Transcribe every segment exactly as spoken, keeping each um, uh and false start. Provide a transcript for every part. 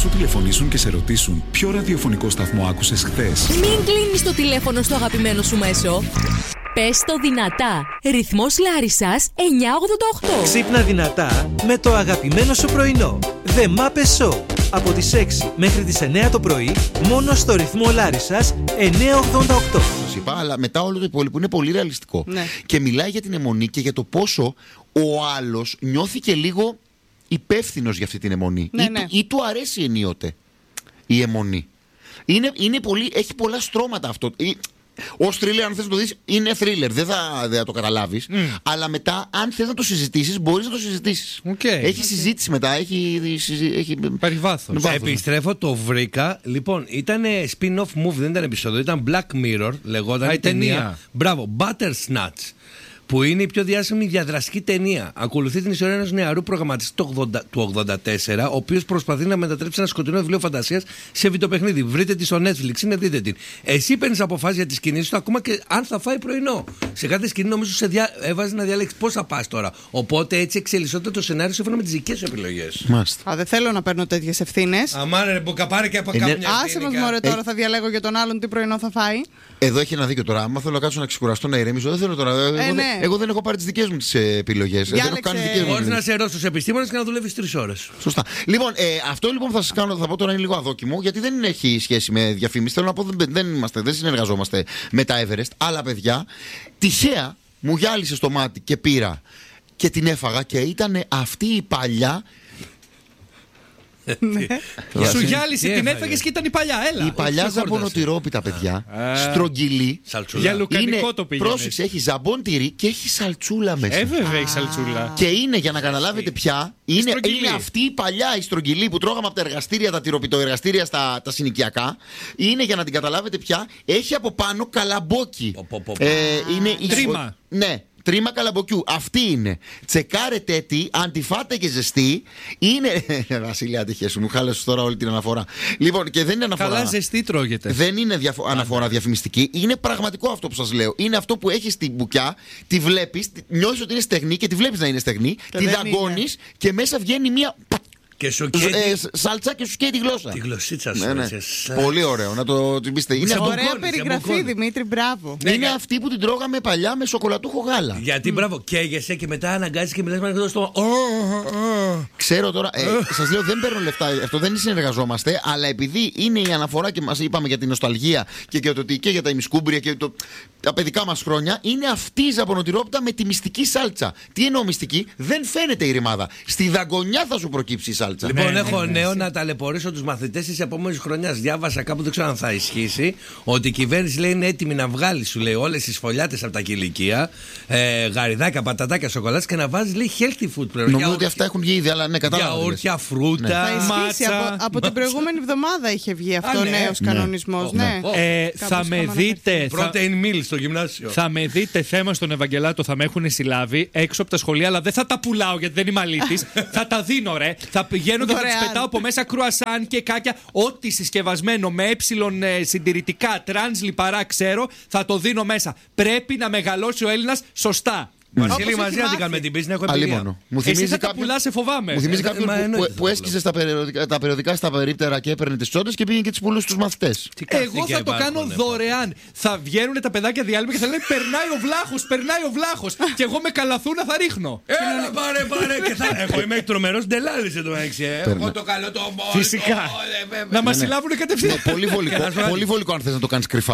σου τηλεφωνήσουν και σε ρωτήσουν ποιο ραδιοφωνικό σταθμό άκουσες χθες. Μην κλείνεις το τηλέφωνο στο αγαπημένο σου μέσο. Πες το δυνατά. Ρυθμός Λάρισσας εννιακόσια ογδόντα οκτώ. Ξύπνα δυνατά με το αγαπημένο σου πρωινό. The Muppet Show. Από τις έξι μέχρι τις εννιά το πρωί, μόνο στο ρυθμό Λάρισσας εννιακόσια ογδόντα οκτώ. Σας είπα, αλλά μετά όλο το υπόλοιπο είναι πολύ ρεαλιστικό. Ναι. Και μιλάει για την αιμονή και για το πόσο ο άλλος νιώθει και λίγο υπεύθυνος για αυτή την αιμονή. Ναι, ή, ναι. Του, ή του αρέσει ενίοτε η αιμονή. Είναι, είναι πολύ, έχει πολλά στρώματα αυτό. Ως θρίλερ, αν θες να το δεις, είναι θρίλερ. Δεν θα, δεν θα το καταλάβεις. Mm. Αλλά μετά, αν θες να το συζητήσεις, μπορείς να το συζητήσεις. Okay. Έχει okay. συζήτηση μετά. Έχει, έχει... Υπάρχει βάθος. Επιστρέφω, το βρήκα. Λοιπόν, ήταν spin-off movie, δεν ήταν επεισόδιο. Ήταν Black Mirror, λεγόταν. Α, η ταινία. ταινία. Μπράβο, Buttersnatch. Που είναι η πιο διάσημη διαδραστική ταινία. Ακολουθεί την ιστορία ενός νεαρού προγραμματιστή του ογδόντα τέσσερα, ο οποίος προσπαθεί να μετατρέψει ένα σκοτεινό βιβλίο φαντασίας σε βιντεοπαιχνίδι. Βρείτε τη στο Netflix, είναι δείτε την. Εσύ παίρνεις αποφάσεις για τις κινήσεις του, ακόμα και αν θα φάει πρωινό. Σε κάθε σκηνή νομίζω σε δια... έβαζε να διαλέξει πώς θα πας τώρα. Οπότε έτσι εξελισσόταν το σενάριο σύμφωνα με τις δικές σου επιλογές. Μάλιστα. Α, δεν θέλω να παίρνω τέτοιες ευθύνες. Αμάρε, μπουκαπάρε και από Είναι... κάποια Άσε μας μωρέ τώρα, ε... θα διαλέγω για τον άλλον τι πρωινό θα φάει. Εδώ έχει ένα δίκιο τώρα. Άμα θέλω να κάτσω να ξεκουραστώ, να ηρεμήσω, δεν θέλω τώρα. Εγώ, ε, ναι. εγώ δεν έχω πάρει τις δικές μου τις επιλογές. Δεν έχω κάνει δικές μου. Μπορείς να σε ρωτήσεις τους επιστήμονες και να δουλεύεις τρεις ώρες. Σωστά. Λοιπόν, ε, αυτό λοιπόν θα σας κάνω, θα πω τώρα είναι λίγο αδόκιμο, γιατί δεν έχει σχέση με διαφήμιση. Θέλω να πω, δεν, δεν, είμαστε, δεν συνεργαζόμαστε με τα Everest. Αλλά παιδιά, τυχαία μου γυάλισε στο μάτι και πήρα και την έφαγα και ήταν αυτή η παλιά. Σου γυάλισε, την έφαγες και ήταν η παλιά. Έλα. Η παλιά ζαμπονοτυρόπιτα, παιδιά. Στρογγυλή. Για λουκανικό το πήγαινε. Πρόσεξε, έχει ζαμπόν τυρί και έχει σαλτσούλα μέσα. Ε, βέβαια έχει σαλτσούλα. Και είναι, για να καταλάβετε πια, είναι, είναι αυτή η παλιά η στρογγυλή που τρώγαμε από τα εργαστήρια, τα τυροπιτοεργαστήρια στα τα συνοικιακά. Είναι, για να την καταλάβετε πια, έχει από πάνω καλαμπόκι. Ε, είναι τρίμα. Ναι. Τρίμα καλαμποκιού. Αυτή είναι. Τσεκάρετε τι, αν τη φάτε και ζεστή, είναι. Βασίλη, άτυχε σου, μου χάλασε τώρα όλη την αναφορά. Λοιπόν, και δεν είναι αναφορά. Καλά, ζεστή τρώγεται. Δεν είναι διαφο... αναφορά διαφημιστική. Είναι πραγματικό αυτό που σας λέω. Είναι αυτό που έχεις την μπουκιά, τη βλέπεις, νιώθεις ότι είναι στεγνή και τη βλέπεις να είναι στεγνή, και τη δαγκώνεις και μέσα βγαίνει μία. Και σου καίει. Ε, σάλτσα και σου καίει τη γλώσσα. Τη γλωσσίτσα σου. Ναι, ναι. Πολύ ωραίο να το πείστε. Είναι ωραία περιγραφή, Δημήτρη, μπράβο. Ναι, είναι αυτή που την τρώγαμε παλιά με σοκολατούχο γάλα. Γιατί μπράβο, καίγεσαι και μετά αναγκάζεσαι και μετά με στο. Ξέρω τώρα, ε, σας λέω δεν παίρνω λεφτά, αυτό δεν συνεργαζόμαστε, αλλά επειδή είναι η αναφορά και μας είπαμε για την νοσταλγία και, και, το, και για τα ημισκούμπρια και το, τα παιδικά μας χρόνια, είναι αυτή η ζαμπονοτυρόπιτα με τη μυστική σάλτσα. Τι εννοώ μυστική, δεν φαίνεται η ρημάδα. Στη δαγκονιά θα σου προκύψει η σάλτσα. Λοιπόν, ναι, έχω ναι, νέο ναι. να ταλαιπωρήσω τους μαθητές της επόμενης χρονιάς. Διάβασα κάπου, δεν ξέρω αν θα ισχύσει, ότι η κυβέρνηση λέει είναι έτοιμη να βγάλει, σου λέει, όλες τις φωλιάτες από τα κηλικεία, ε, γαριδάκια, πατατάκια, σοκολάτες και να βάζει, λέει, healthy food πλέον. Νομίζω ότι αυτά έχουν βγει ήδη, αλλά ναι, κατάλαβα. Γιαούρτια, φρούτα, ναι. Θα ισχύσει. Από, από την προηγούμενη εβδομάδα είχε βγει αυτό ο ναι. νέος ναι. κανονισμός. Ναι. Ναι. Ε, θα με δείτε. Protein meal στο γυμνάσιο. Θα με δείτε θέμα στον Ευαγγελάτο, θα με έχουν συλλάβει έξω από τα σχολεία, αλλά δεν θα τα πουλάω γιατί δεν είμαι αλήτης. Θα τα δίνω, ρε. Θα πηγαίνω και θα τους πετάω από μέσα κρουασάν και κάκια. Ό,τι συσκευασμένο με ε συντηρητικά, τρανς, λιπαρά ξέρω, θα το δίνω μέσα. Πρέπει να μεγαλώσει ο Έλληνας σωστά. Βασίλη, μαζί να την κάνουμε την πίστη, έχω εμπειρία. Εσύ θα τα πουλάς, σε φοβάμαι. Μου θυμίζει κάποιον που έσκησε τα περιοδικά στα περίπτερα και έπαιρνε τις τσόντες και πήγαινε και τις πουλούσε στους μαθητές. Εγώ θα το κάνω δωρεάν. Θα βγαίνουν τα παιδάκια διάλειμμα και θα λένε περνάει ο βλάχος, περνάει ο βλάχος. Και εγώ με καλαθούνα θα ρίχνω. Έλα, πάρε, πάρε. Εγώ είμαι τρομερός ντελάλης εδώ έξι. Εγώ το καλό το μόνο. Φυσικά. Να μας συλλάβουν κατευθείαν. Πολύ βολικό αν θες να το κάνεις κρυφά.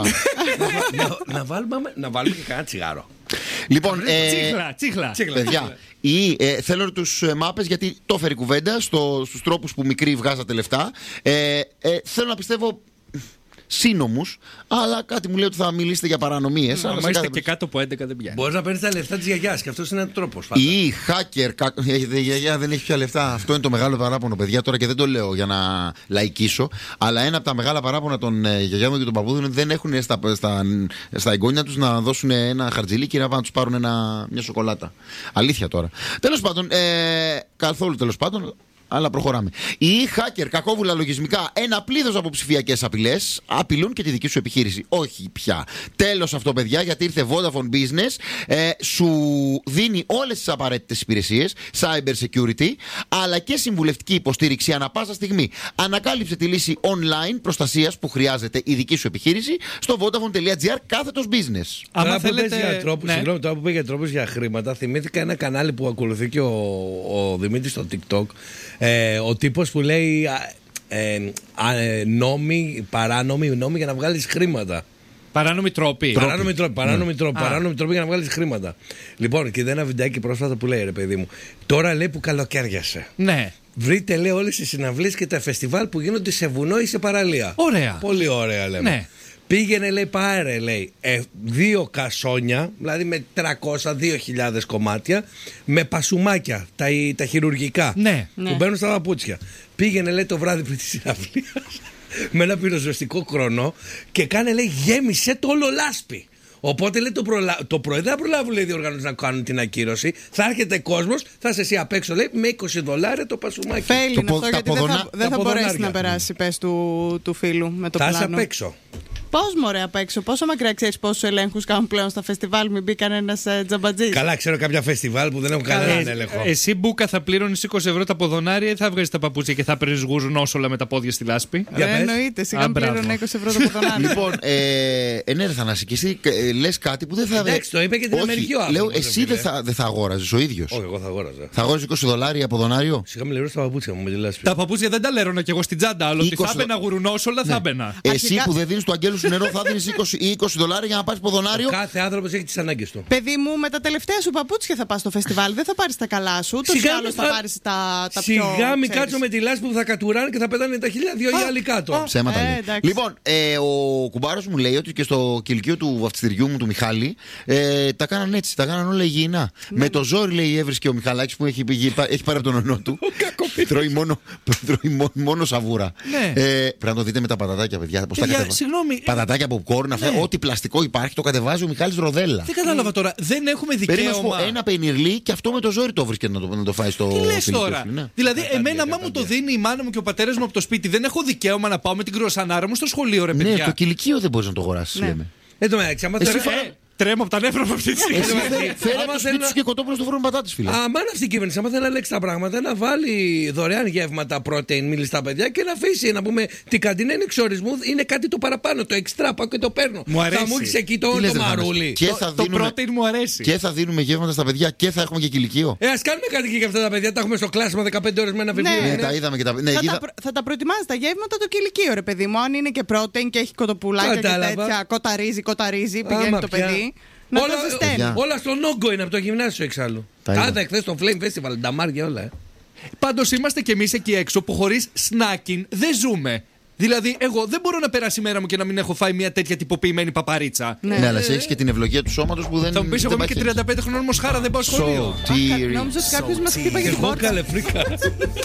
Να βάλουμε και κανένα τσιγάρο. Λοιπόν, ε, τσίχλα, τσίχλα. τσίχλα. Παιδιά, ή, ε, θέλω τους ε, μάπες γιατί το έφερε κουβέντα στο, στους τρόπους που μικροί βγάζατε λεφτά. Ε, ε, θέλω να πιστεύω σύνομους, αλλά κάτι μου λέει ότι θα μιλήσετε για παρανομίες. Αν είστε κάθε... και κάτω από έντεκα δεν πιάνει. Μπορείς να παίρνεις τα λεφτά της γιαγιάς και αυτός είναι ένας τρόπος. Ή hacker. Κα... Η γιαγιά δεν έχει πια λεφτά. Αυτό είναι το μεγάλο παράπονο, παιδιά. Τώρα και δεν το λέω για να λαϊκίσω, αλλά ένα από τα μεγάλα παράπονα των ε, γιαγιάδων και των παππούδων είναι ότι δεν έχουν στα, στα, στα εγγόνια τους να δώσουν ένα χαρτζιλίκι και να πάνε να τους πάρουν ένα, μια σοκολάτα. Αλήθεια τώρα. Τέλος πάντων, ε, καθόλου τέλος πάντων. Αλλά προχωράμε. Οι hacker, κακόβουλα λογισμικά, ένα πλήθος από ψηφιακές απειλές απειλούν και τη δική σου επιχείρηση. Όχι πια. Τέλος αυτό, παιδιά, γιατί ήρθε Vodafone Business, ε, σου δίνει όλες τις απαραίτητες υπηρεσίες, cyber security, αλλά και συμβουλευτική υποστήριξη ανά πάσα στιγμή. Ανακάλυψε τη λύση online προστασίας που χρειάζεται η δική σου επιχείρηση στο vodafone.gr κάθετος business. Τώρα που θέλετε... πες για τρόπους, ναι. Συγγνώμη, τώρα που πήγε για τρόπους για χρήματα, θυμήθηκα ένα κανάλι που ακολουθεί και ο, ο Δημήτρης στο TikTok. Ε, ο τύπος που λέει ε, ε, νόμοι, παράνομοι νόμοι για να βγάλεις χρήματα. Παράνομοι τρόποι. Παράνομοι τρόποι, παράνομοι τρόποι, παράνομοι τρόποι για να βγάλεις χρήματα. Λοιπόν, και είδα ένα βιντεάκι πρόσφατα που λέει, ρε παιδί μου, τώρα λέει που καλοκαίριασε. Ναι. Βρείτε, λέει, όλες τις συναυλίες και τα φεστιβάλ που γίνονται σε βουνό ή σε παραλία. Ωραία. Πολύ ωραία, λέμε. Ναι. Πήγαινε, λέει, πάρε, λέει, ε, δύο κασόνια, δηλαδή με τριακόσια με δύο χιλιάδες κομμάτια, με πασουμάκια, τα, τα χειρουργικά, ναι. που μπαίνουν στα παπούτσια. Πήγαινε, λέει, το βράδυ πριν τη συναυλία με ένα πυροσβεστικό κρονό και κάνε, λέει, γέμισε το όλο λάσπη. Οπότε, λέει, το, προλα... το πρωί δεν θα προλάβουν, λέει, οι διοργανώσεις να κάνουν την ακύρωση. Θα έρχεται κόσμος, θα είσαι εσύ απ' έξω, λέει, με είκοσι δολάρια το πασουμάκι. Φέλει το είναι αυτό, γιατί ποδονα... δεν θα, δεν θα μπορέσει να περάσει, πες, του, του φίλου με το θα πλάνο. Θα είσαι απ' έξω. Πώς μωρέ απ' έξω, πόσο μακριά ξέρεις πόσους ελέγχους κάνουν πλέον στα φεστιβάλ, μην μπει κανένας ε, τζαμπατζής. Καλά, ξέρω κάποια φεστιβάλ που δεν έχουν κανέναν έλεγχο. Εσύ, Μπούκα, θα πλήρωνες είκοσι ευρώ τα ποδονάρια ή θα βγάζεις τα παπούτσια και θα παίρνεις γουρνόσολα με τα πόδια στη λάσπη? Ε, εννοείται, σιγά πλήρωνε είκοσι ευρώ τα ποδονάρια. Λοιπόν, ε, ε, ναι, Θανάση, και εσύ ε, λες κάτι που δεν θα. Εντάξει, το είπε και την Αμερική ο άνθρωπος. Λέω, εσύ δεν θα, δε θα αγόραζες ο ίδιος? Όχι, εγώ θα αγόραζα. Θα αγόραζες είκοσι δολάρια ποδονάριο? Σιγά με λερώ στα παπούτσια μου με τη λάσπη. Τα παπούτσια δεν τα λέρωνα κι εγώ στην τσάντα, αλλά ότι θα έμπαινα γουρνόσολα, θα έμπαινα. Εσύ που δεν δίνεις του αγγέλου σου νερό, θα δίνεις είκοσι δολάρια για να πάρεις ποδονάριο. Κάθε άνθρωπος έχει τις ανάγκες του. Παιδί μου, με τα τελευταία σου παπούτσια θα πας στο φεστιβάλ. Δεν θα πάρεις τα καλά σου. Ούτως ή άλλως θα πάρεις τα, τα πιο. Σιγά μην κάτσω με τη λάσπη που θα κατουράνε και θα πετάνε τα χίλια δύο οι άλλοι κάτω. Ψέματα λέει. Λοιπόν, ε, ο κουμπάρος μου λέει ότι και στο κηλικείο του βαφτιστηριού μου του Μιχάλη ε, τα κάναν έτσι, τα κάναν όλα υγιεινά. Ναι. Με το ζόρι, λέει, έβρισκε ο Μιχαλάκης που έχει, έχει πάρει από τον ονό του. Τρώει μόνο, μόνο, μόνο σαβούρα. Ναι. Ε, πρέπει να το δείτε με τα πατατάκια, παιδιά. Πώς τα κατεβάζει. Πατατάκια από κόρν, αυτά. Ναι. Ό,τι πλαστικό υπάρχει το κατεβάζει ο Μιχάλης Ροδέλα. Δεν κατάλαβα τώρα. Δεν έχουμε δικαίωμα. Ένα πενιρλί και αυτό με το ζόρι το βρίσκεται να το, να το φάει στο. Τι λες τώρα? Ναι. Δηλαδή, κατάντια, εμένα, άμα μου το δίνει η μάνα μου και ο πατέρας μου από το σπίτι, δεν έχω δικαίωμα να πάω με την κρουασανάρα μου στο σχολείο, ρε παιδιά. Ναι, το κηλικείο δεν μπορεί να το αγοράσει, λέμε. Δεν το μεταξύ, άμα τρέμω από τα νεύρα μου αυτή τη στιγμή. Φέρε το σπίτι σου και κοτόπουλο στο φούρνο πατάτες, φίλε. Αμάν αυτή η κυβέρνηση, άμα θέλει να λέξει τα πράγματα, να βάλει δωρεάν γεύματα protein meal στα παιδιά και να αφήσει να πούμε την καντίνα είναι εξορισμού, είναι κάτι το παραπάνω, το εξτρά, πάω και το παίρνω. Μου αρέσει. Θα μου έχει εκεί το, το μαρούλι. Το protein μου αρέσει. Και θα δίνουμε γεύματα στα παιδιά και θα έχουμε και κηλικείο. Ε, ας κάνουμε κάτι και για αυτά τα παιδιά, τα έχουμε στο κλάσμα δεκαπέντε ώρες με ένα βιβλίο. Ναι, τα είδαμε και τα. Θα τα προετοιμάζει τα γεύματα το κηλικείο, ρε παιδί μου. Αν είναι και protein και έχει κοτοπουλάκια και τέτοια, κοταρίζει, κοταρίζει, πηγαίνει το παιδί. Να όλα, όλα στον όγκο είναι από το γυμνάσιο εξάλλου. Κάθε εχθές στο Flame Festival, τα μάρια όλα. Ε. Πάντως είμαστε κι εμείς εκεί έξω που χωρίς snacking δεν ζούμε. Δηλαδή, εγώ δεν μπορώ να περάσει η μέρα μου και να μην έχω φάει μια τέτοια τυποποιημένη παπαρίτσα. Ναι, ναι, αλλά εσύ έχεις και την ευλογία του σώματος που δεν. Θα μου πεις, εγώ είμαι και τριάντα πέντε χρονών μοσχάρα, δεν πάω σχολείο. Νόμιζα ότι κάποιος μας χτύπαγε την πόρτα.